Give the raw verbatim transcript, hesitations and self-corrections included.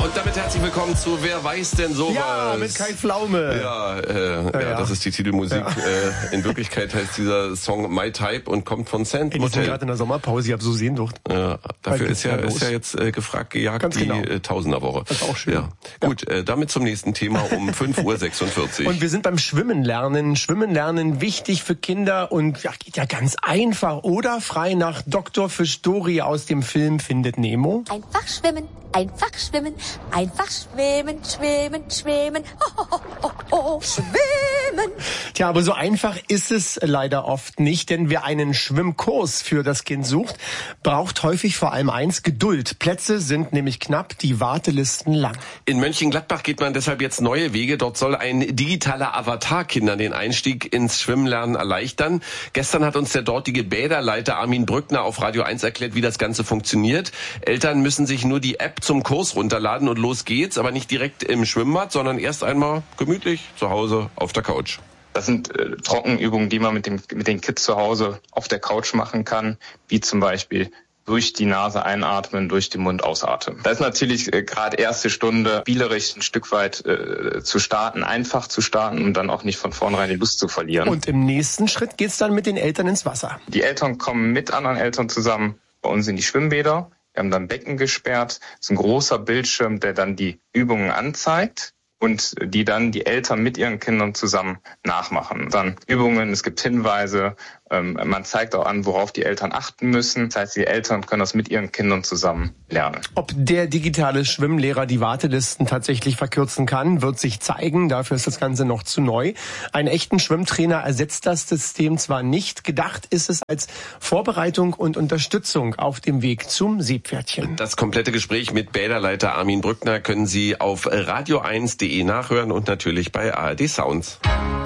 Und damit herzlich willkommen zu Wer weiß denn sowas? Ja, mit Kai Pflaume. Ja, äh, ja, ja, das ist die Titelmusik. Ja. Äh, in Wirklichkeit heißt dieser Song My Type und kommt von Sand Motel. Ich bin gerade in der Sommerpause, ich habe so Sehnsucht. Ja, dafür ist ja, ist ja jetzt äh, gefragt gejagt, Ganz die genau. äh, Tausenderwoche. Das ist auch schön. Ja. Ja. Gut, äh, damit zum nächsten Thema um fünf Uhr sechsundvierzig. Und wir sind beim Schwimmen lernen. Schwimmen lernen, wichtig für Kinder und ja, geht ja ganz einfach, oder? Frei nach Doktor Fischdori aus dem Film Findet Nemo. Einfach schwimmen, einfach schwimmen, einfach schwimmen, schwimmen, schwimmen, oh, oh, oh, oh, schwimmen. Tja, aber so einfach ist es leider oft nicht, denn wer einen Schwimmkurs für das Kind sucht, braucht häufig vor allem eins, Geduld. Plätze sind nämlich knapp, die Wartelisten lang. In Mönchengladbach geht man deshalb jetzt neue Wege. Dort soll ein digitaler Avatar Kindern den Einstieg ins Schwimmlernen erleichtern. Gestern hat uns der dortige Bäderleiter Armin Brückner auf Radio eins erklärt, wie das Ganze funktioniert. Eltern müssen sich nur die App zum Kurs runterladen und los geht's, aber nicht direkt im Schwimmbad, sondern erst einmal gemütlich zu Hause auf der Couch. Das sind äh, Trockenübungen, die man mit dem mit den Kids zu Hause auf der Couch machen kann, wie zum Beispiel durch die Nase einatmen, durch den Mund ausatmen. Das ist natürlich äh, gerade erste Stunde spielerisch ein Stück weit äh, zu starten, einfach zu starten und dann auch nicht von vornherein die Lust zu verlieren. Und im nächsten Schritt geht's dann mit den Eltern ins Wasser. Die Eltern kommen mit anderen Eltern zusammen bei uns in die Schwimmbäder. Wir haben dann Becken gesperrt. Das ist ein großer Bildschirm, der dann die Übungen anzeigt und die dann die Eltern mit ihren Kindern zusammen nachmachen. Dann Übungen, es gibt Hinweise, ähm, man zeigt auch an, worauf die Eltern achten müssen. Das heißt, die Eltern können das mit ihren Kindern zusammen lernen. Ob der digitale Schwimmlehrer die Wartelisten tatsächlich verkürzen kann, wird sich zeigen. Dafür ist das Ganze noch zu neu. Einen echten Schwimmtrainer ersetzt das System zwar nicht. Gedacht ist es als Vorbereitung und Unterstützung auf dem Weg zum Seepferdchen. Das komplette Gespräch mit Bäderleiter Armin Brückner können Sie auf radio eins punkt de nachhören und natürlich bei A R D Sounds.